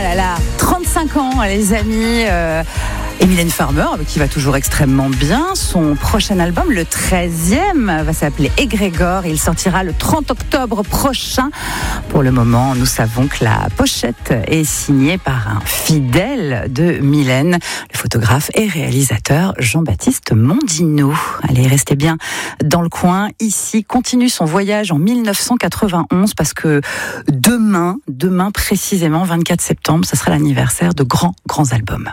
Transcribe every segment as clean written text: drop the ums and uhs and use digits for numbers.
là là, 35 ans les amis. Et Mylène Farmer, qui va toujours extrêmement bien. Son prochain album, le 13e, va s'appeler Égrégore. Il sortira le 30 octobre prochain. Pour le moment, nous savons que la pochette est signée par un fidèle de Mylène, le photographe et réalisateur Jean-Baptiste Mondino. Allez, restez bien dans le coin. Ici, continue son voyage en 1991 parce que demain précisément, 24 septembre, ce sera l'anniversaire de grands albums.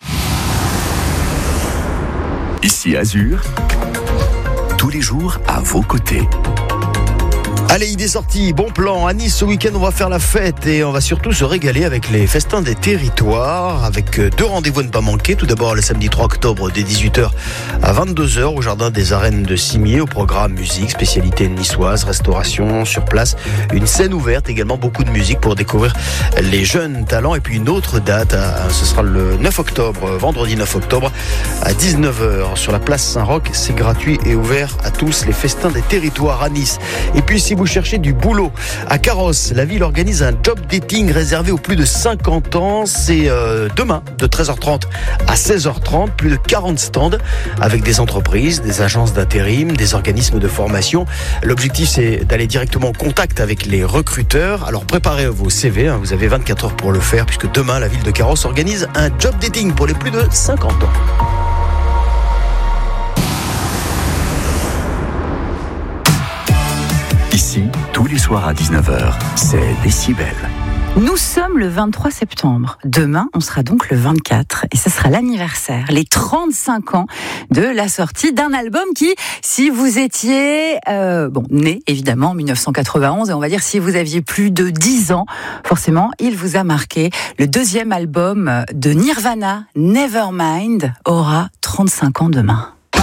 Ici Azur, tous les jours à vos côtés. Allez, idée sortie, bon plan. À Nice, ce week-end, on va faire la fête et on va surtout se régaler avec les festins des territoires, avec 2 rendez-vous à ne pas manquer. Tout d'abord, le samedi 3 octobre, dès 18h à 22h, au jardin des Arènes de Cimier, au programme musique, spécialité niçoise, restauration sur place, une scène ouverte, également beaucoup de musique pour découvrir les jeunes talents. Et puis une autre date, ce sera le 9 octobre, vendredi 9 octobre, à 19h, sur la place Saint-Roch. C'est gratuit et ouvert à tous, les festins des territoires à Nice. Et puis, si vous cherchez du boulot à Carrosse, la ville organise un job dating réservé aux plus de 50 ans. C'est demain de 13h30 à 16h30, plus de 40 stands avec des entreprises, des agences d'intérim, des organismes de formation. L'objectif, c'est d'aller directement en contact avec les recruteurs. Alors préparez vos CV, vous avez 24 heures pour le faire, puisque demain la ville de Carrosse organise un job dating pour les plus de 50 ans. Ici, tous les soirs à 19h, c'est Décibel. Nous sommes le 23 septembre. Demain, on sera donc le 24. Et ce sera l'anniversaire, les 35 ans de la sortie d'un album qui, si vous étiez né évidemment en 1991, et on va dire si vous aviez plus de 10 ans, forcément, il vous a marqué. Le 2e album de Nirvana, Nevermind, aura 35 ans demain.